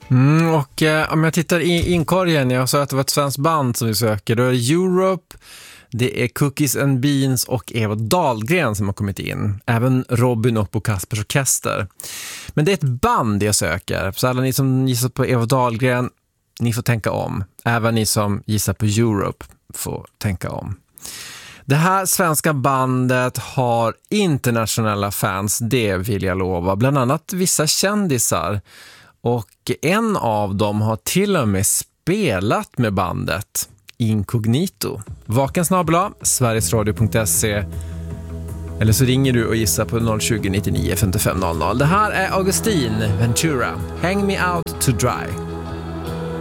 Och om jag tittar i inkorgen, jag sa att det var ett svenskt band som vi söker. Då är det Europe, det är Cookies and Beans och Eva Dahlgren som har kommit in. Även Robin och Bo Kaspers Orkester. Men det är ett band jag söker. Så alla ni som gissar på Eva Dahlgren, ni får tänka om. Även ni som gissar på Europe får tänka om. Det här svenska bandet har internationella fans, det vill jag lova. Bland annat vissa kändisar. Och en av dem har till och med spelat med bandet Incognito. Vakensnabla, sverigesradio.se, eller så ringer du och gissar på 020 99 55 00. Det här är Augustin Ventura, Hang Me Out to Dry.